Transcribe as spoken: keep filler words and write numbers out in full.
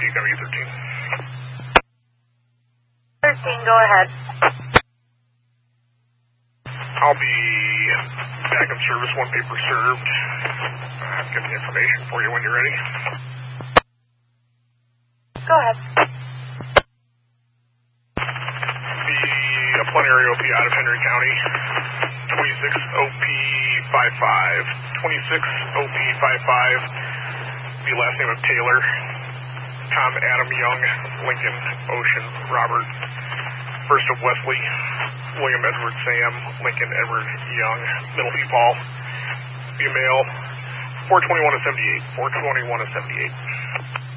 D W thirteen. thirteen, go ahead. I'll be back in service, one paper served. I'll get the information for you when you're ready. Go ahead. The plenary O P out of Henry County, twenty-six O P fifty-five. twenty-six O P fifty-five, the last name of Taylor. Tom Adam Young, Lincoln Ocean Robert. First of Wesley, William Edward Sam, Lincoln Edward Young. Middle P Paul. Be a male, four twenty-one to seventy-eight. four twenty-one to seventy-eight.